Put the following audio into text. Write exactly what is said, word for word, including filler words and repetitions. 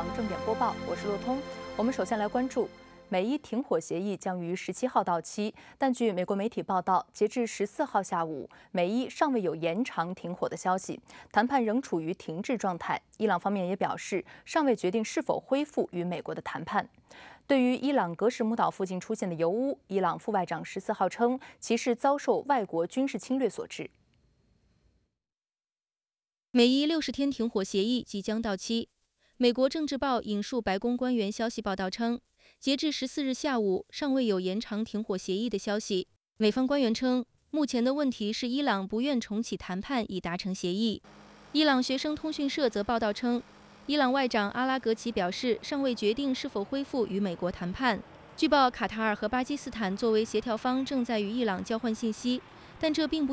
场正点播报，我是陆通。我们首先来关注美伊停火协议将于十七号到期，但据美国媒体报道，截至十四号下午，美伊尚未有延长停火的消息，谈判仍处于停滞状态。伊朗方面也表示，尚未决定是否恢复与美国的谈判。对于伊朗格什姆岛附近出现的油污，伊朗副外长十四号称，其是遭受外国军事侵略所致。 美伊六十天停火协议即将到期。美国政治报引述白宫官员消息报道称，截至十四日下午，尚未有延长停火协议的消息。美方官员称，目前的问题是伊朗不愿重启谈判以达成协议。伊朗学生通讯社则报道称，伊朗外长阿拉格齐表示，尚未决定是否恢复与美国谈判。据报，卡塔尔和巴基斯坦作为协调方正在与伊朗交换信息，但这并不